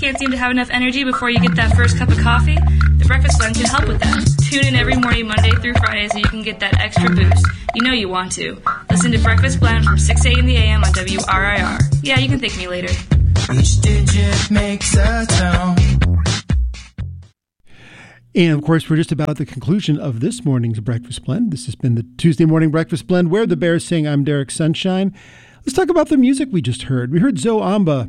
Can't seem to have enough energy before you get that first cup of coffee? The Breakfast Blend can help with that. Tune in every morning, Monday through Friday, so you can get that extra boost. You know you want to. Listen to Breakfast Blend from 6 a.m. in the a.m. on WRIR. Yeah, you can thank me later. Each digit makes a tone. And, of course, we're just about at the conclusion of this morning's Breakfast Blend. This has been the Tuesday Morning Breakfast Blend, where the Bears sing. I'm Derek Sunshine. Let's talk about the music we just heard. We heard Zoe Amba,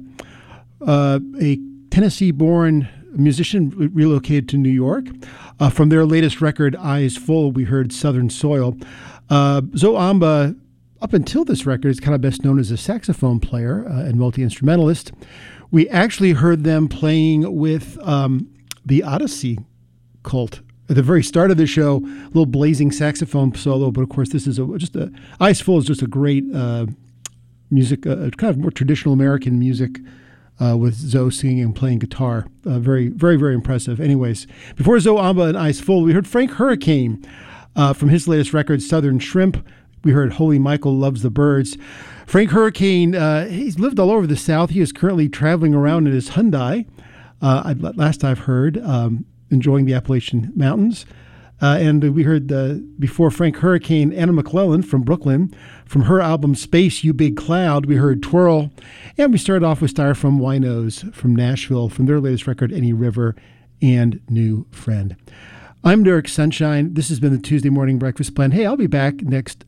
a Tennessee-born musician relocated to New York. From their latest record, Eyes Full, we heard Southern Soil. Zoe Amba, up until this record, is kind of best known as a saxophone player and multi-instrumentalist. We actually heard them playing with the Odyssey Cult at the very start of the show, a little blazing saxophone solo. But of course, this is Eyes Full is just a great music, kind of more traditional American music with Zoe singing and playing guitar. Very, very, very impressive. Anyways, before Zoe Amba and Eyes Full, we heard Frank Hurricane from his latest record, Southern Shrimp. We heard Holy Michael Loves the Birds. Frank Hurricane, he's lived all over the South. He is currently traveling around in his Hyundai, last I've heard, enjoying the Appalachian Mountains. And we heard before Frank Hurricane, Anna McClellan from Brooklyn. From her album Space, You Big Cloud, we heard Twirl. And we started off with Styrofoam Winos from Nashville, from their latest record, Any River, and New Friend. I'm Derek Sunshine. This has been the Tuesday Morning Breakfast Blend. Hey, I'll be back next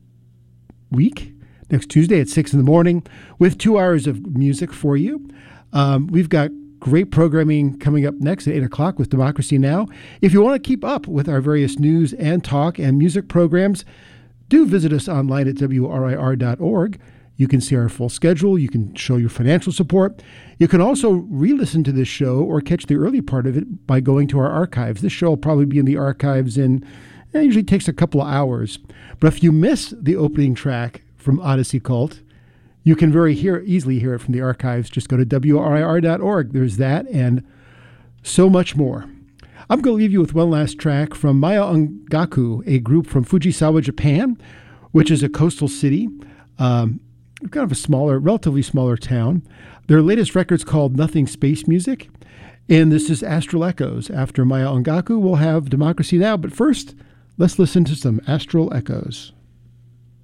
Tuesday at 6 in the morning with 2 hours of music for you. We've got great programming coming up next at 8 o'clock with Democracy Now! If you want to keep up with our various news and talk and music programs, do visit us online at WRIR.org. You can see our full schedule. You can show your financial support. You can also re-listen to this show or catch the early part of it by going to our archives. This show will probably be in the archives it usually takes a couple of hours. But if you miss the opening track from Odyssey Cult, you can easily hear it from the archives. Just go to WRIR.org. There's that and so much more. I'm going to leave you with one last track from Maya Ongaku, a group from Fujisawa, Japan, which is a coastal city, kind of a relatively smaller town. Their latest record's called Nothing Space Music, and this is Astral Echoes. After Maya Ongaku, we'll have Democracy Now! But first, let's listen to some Astral Echoes.